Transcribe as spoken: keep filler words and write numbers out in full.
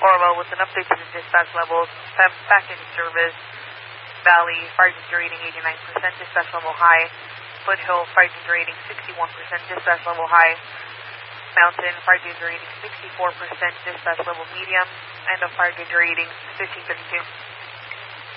Orwell with an update to the dispatch levels. Pem back in service. Valley, fire danger rating eighty-nine percent, dispatch level high. Foothill, fire danger rating sixty-one percent, dispatch level high. Mountain, fire danger rating sixty-four percent, dispatch level medium. And a fire danger rating fifteen thirty-two.